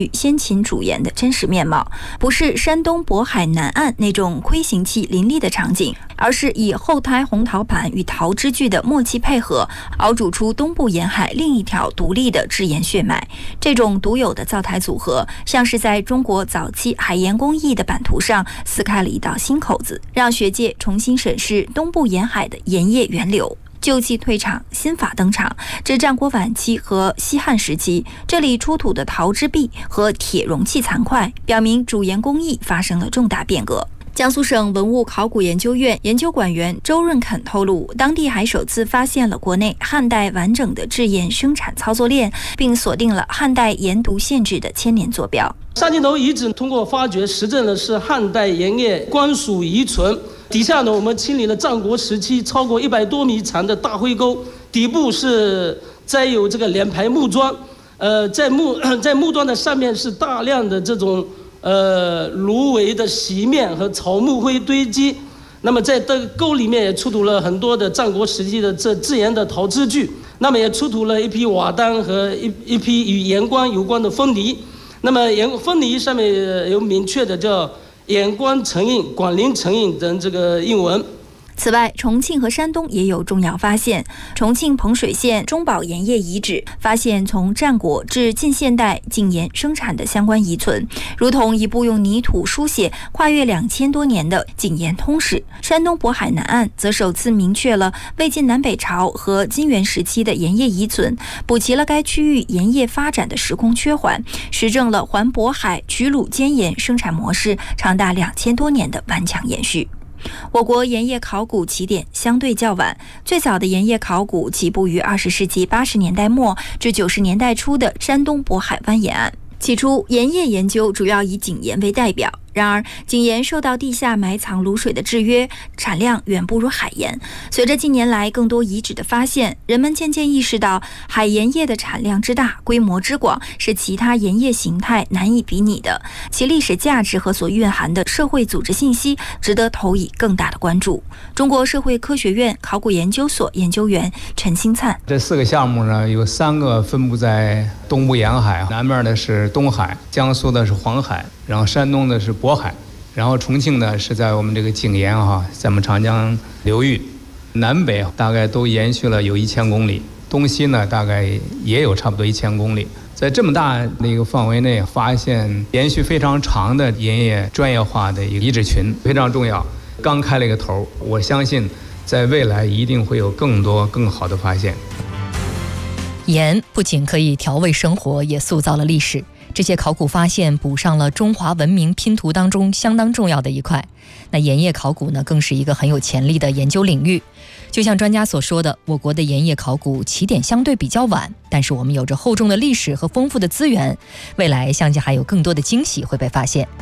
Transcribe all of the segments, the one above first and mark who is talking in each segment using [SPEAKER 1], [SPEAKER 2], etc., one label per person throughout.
[SPEAKER 1] 与先秦主岩的真实面貌，不是山东渤海南岸那种窥形器林立的场景，而是以后胎红陶板与陶之具的默契配合，熬煮出东部沿海另一条独立的制岩血脉。这种独有的造台组合，像是在中国早期海盐工艺的版图上撕开了一道新口子，让学界重新审视东部沿海的盐业源流。旧器退场，新法登场。至战国晚期和西汉时期，这里出土的陶之璧和铁容器残块，表明主岩工艺发生了重大变革。江苏省文物考古研究院研究馆员周润肯透露，当地还首次发现了国内汉代完整的制盐生产操作链，并锁定了汉代盐毒限制的千年坐标。
[SPEAKER 2] 沙井头遗址通过发掘实证的是汉代盐业官署遗存。底下呢，我们清理了战国时期超过100多米长的大灰沟，底部是栽有这个2排木桩，在木桩的上面是大量的这种芦苇的席面和草木灰堆积。那么在这个沟里面也出土了很多的战国时期的这制盐的陶制具，那么也出土了一批瓦当和一批与盐官有关的封泥。那么封泥上面有明确的叫盐官成印、广陵成印等这个印文。
[SPEAKER 1] 此外，重庆和山东也有重要发现。重庆彭水县中宝盐业遗址发现从战国至近现代井盐生产的相关遗存，如同一部用泥土书写跨越2000多年的井盐通史。山东渤海南岸则首次明确了魏晋南北朝和金元时期的盐业遗存，补齐了该区域盐业发展的时空缺环，实证了环渤海曲鲁间盐生产模式长达2000多年的顽强延续。我国盐业考古起点相对较晚，最早的盐业考古起步于20世纪80年代末至90年代初的山东渤海湾沿岸。起初，盐业研究主要以井盐为代表，然而井盐受到地下埋藏卤水的制约，产量远不如海盐。随着近年来更多遗址的发现，人们渐渐意识到海盐业的产量之大、规模之广是其他盐业形态难以比拟的，其历史价值和所蕴含的社会组织信息值得投以更大的关注。中国社会科学院考古研究所研究员陈新灿：
[SPEAKER 3] 这4个项目呢，有3个分布在东部沿海，南面的是东海，江苏的是黄海，然后山东的是渤海，然后重庆呢是在我们这个井沿在我们长江流域，南北大概都延续了有1000公里，东西呢大概也有差不多1000公里。在这么大的一个范围内发现延续非常长的盐业专业化的一个遗址群，非常重要。刚开了一个头，我相信在未来一定会有更多更好的发现。
[SPEAKER 4] 盐不仅可以调味生活，也塑造了历史。这些考古发现补上了中华文明拼图当中相当重要的一块。那盐业考古呢，更是一个很有潜力的研究领域。就像专家所说的，我国的盐业考古起点相对比较晚，但是我们有着厚重的历史和丰富的资源，未来相信还有更多的惊喜会被发现。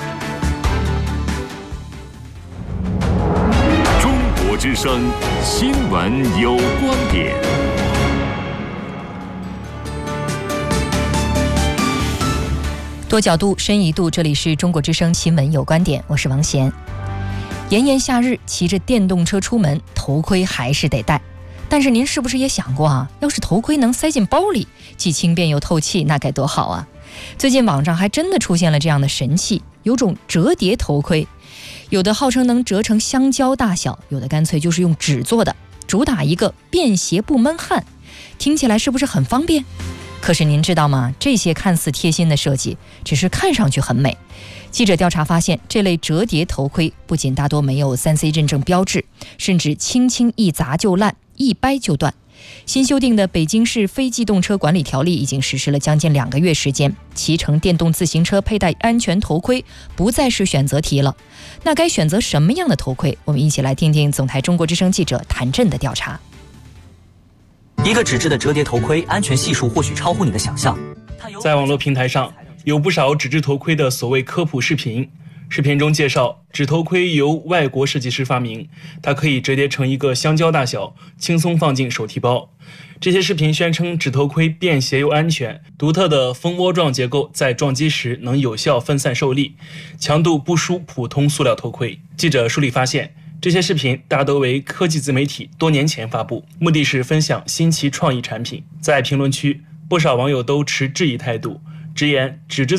[SPEAKER 5] 中国之声新闻有观点。
[SPEAKER 4] 多角度，深一度，这里是中国之声新闻有观点，我是王贤。炎炎夏日，骑着电动车出门，头盔还是得戴。但是您是不是也想过啊，要是头盔能塞进包里，既轻便又透气，那该多好啊。最近网上还真的出现了这样的神器，有种折叠头盔，有的号称能折成香蕉大小，有的干脆就是用纸做的，主打一个便携不闷汗。听起来是不是很方便？可是您知道吗？这些看似贴心的设计，只是看上去很美。记者调查发现，这类折叠头盔不仅大多没有3C 认证标志，甚至轻轻一砸就烂，一掰就断。新修订的北京市非机动车管理条例已经实施了将近2个月时间，骑乘电动自行车佩戴安全头盔不再是选择题了。那该选择什么样的头盔？我们一起来听听总台中国之声记者谭震的调查。
[SPEAKER 6] 一个纸质的折叠头盔，安全系数或许超乎你的想象。
[SPEAKER 7] 在网络平台上有不少纸质头盔的所谓科普视频，视频中介绍纸头盔由外国设计师发明，它可以折叠成一个香蕉大小，轻松放进手提包。这些视频宣称纸头盔便携又安全，独特的蜂窝状结构在撞击时能有效分散受力，强度不输普通塑料头盔。记者梳理发现，这些视频大都为科技自媒体多年前发布，目的是分享新奇创意产品。在评论区，不少网友都持质疑态度， 直言纸质